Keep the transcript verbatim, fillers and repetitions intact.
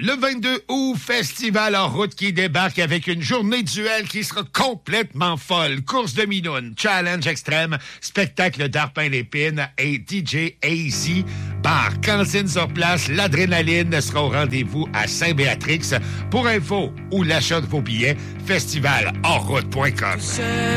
Le vingt-deux août, festival en route qui débarque avec une journée duel qui sera complètement folle. Course de minoune, challenge extrême, spectacle d'arpin l'épine et D J A Z. Bar, cantine sur place, l'adrénaline sera au rendez-vous à Saint-Béatrix. Pour info ou l'achat de vos billets, festival en route point com.